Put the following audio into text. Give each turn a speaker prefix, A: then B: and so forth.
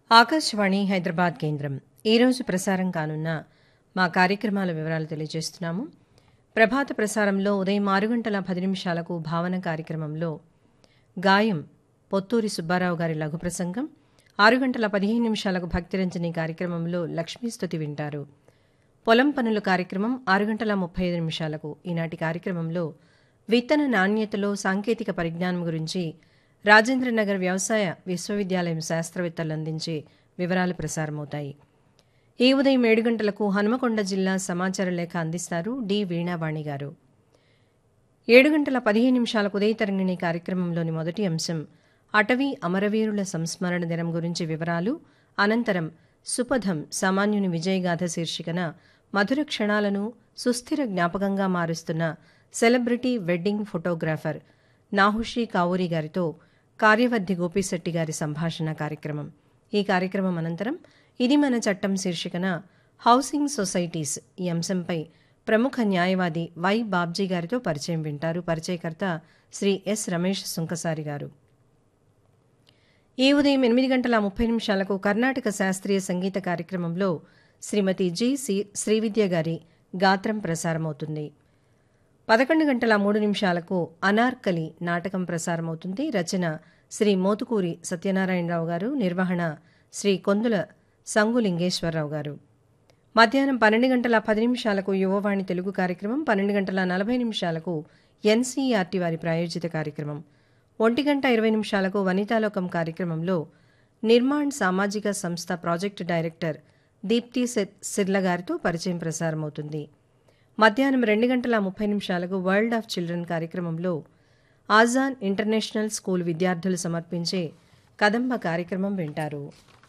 A: ఆకాశవాణి హైదరాబాద్ కేంద్రం ఈరోజు ప్రసారం కానున్న మా కార్యక్రమాల వివరాలు తెలియజేస్తున్నాము. ప్రభాత ప్రసారంలో ఉదయం 6:10 భావన కార్యక్రమంలో గాయం పొత్తూరి సుబ్బారావు గారి లఘు ప్రసంగం, 6:15 భక్తిరంజని కార్యక్రమంలో లక్ష్మీస్తుతి వింటారు. పొలం పనుల కార్యక్రమం 6:35 ఈనాటి కార్యక్రమంలో విత్తన నాణ్యతలో సాంకేతిక పరిజ్ఞానం గురించి రాజేంద్రనగర్ వ్యవసాయ విశ్వవిద్యాలయం శాస్త్రవేత్తలు అందించే వివరాలు ప్రసారమవుతాయి. ఈ ఉదయం 7 గంటలకు హనుమకొండ జిల్లా సమాచార లేఖ అందిస్తారు డి వీణావాణి గారు. 7:15 ఉదయ తరంగిణి కార్యక్రమంలోని మొదటి అంశం అటవీ అమరవీరుల సంస్మరణ దినం గురించి వివరాలు, అనంతరం సుపథం సామాన్యుని విజయగాథ శీర్షికన మధుర క్షణాలను సుస్థిర జ్ఞాపకంగా మారుస్తున్న సెలబ్రిటీ వెడ్డింగ్ ఫోటోగ్రాఫర్ నాహుషి కావూరి గారితో కార్యవర్ధి గోపిశెట్టి గారి సంభాషణ కార్యక్రమం. ఈ కార్యక్రమం అనంతరం ఇది మన చట్టం శీర్షికన హౌసింగ్ సొసైటీస్ ఈ అంశంపై ప్రముఖ న్యాయవాది వై బాబ్జీ గారితో పరిచయం వింటారు. పరిచయకర్త శ్రీ ఎస్ రమేష్ సుంకసారి గారు. ఈ ఉదయం 8:30 కర్ణాటక శాస్త్రీయ సంగీత కార్యక్రమంలో శ్రీమతి జి శ్రీవిద్య గారి గాత్రం ప్రసారమవుతుంది. 11:03 అనార్కలి నాటకం ప్రసారమవుతుంది. రచన శ్రీ మోతుకూరి సత్యనారాయణరావు గారు, నిర్వహణ శ్రీ కొందుల సంగులింగేశ్వరరావు గారు. మధ్యాహ్నం 12:10 యువవాణి తెలుగు కార్యక్రమం, 12:40 ఎన్సీఆర్టీ వారి ప్రాయోజిత కార్యక్రమం, 1:20 వనితాలోకం కార్యక్రమంలో నిర్మాణ్ సామాజిక సంస్థ ప్రాజెక్టు డైరెక్టర్ దీప్తి సిర్ల గారితో పరిచయం ప్రసారమవుతుంది. మధ్యాహ్నం 2:30 వరల్డ్ ఆఫ్ చిల్డ్రన్ కార్యక్రమంలో ఆజాన్ ఇంటర్నేషనల్ స్కూల్ విద్యార్థులు సమర్పించే కదంబ కార్యక్రమం వింటారు.